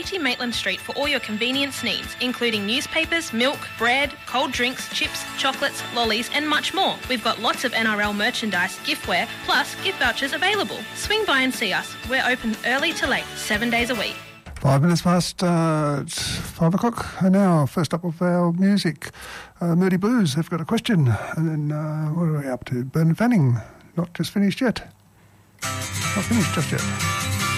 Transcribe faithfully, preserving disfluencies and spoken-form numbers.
eighty Maitland Street for all your convenience needs, including newspapers, milk, bread, cold drinks, chips, chocolates, lollies and much more. We've got lots of N R L merchandise, giftware, plus gift vouchers available. Swing by and see us. We're open early to late, seven days a week. Five minutes past uh, it's five o'clock. And now, first up with our music, uh, Moody Blues have got a question. And then, uh, what are we up to? Bernard Fanning, not just finished yet. Not finished just yet.